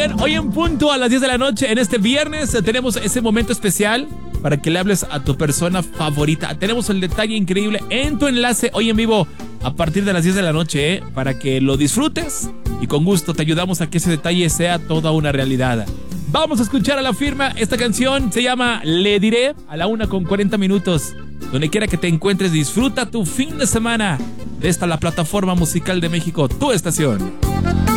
Oigan, hoy en punto a las 10 de la noche, en este viernes, tenemos ese momento especial para que le hables a tu persona favorita. Tenemos el detalle increíble en tu enlace hoy en vivo a partir de las 10 de la noche, para que lo disfrutes y con gusto te ayudamos a que ese detalle sea toda una realidad. Vamos a escuchar a La Firma. Esta canción se llama Le Diré, a la 1:40. Donde quiera que te encuentres, disfruta tu fin de semana. De esta, la plataforma musical de México, tu estación.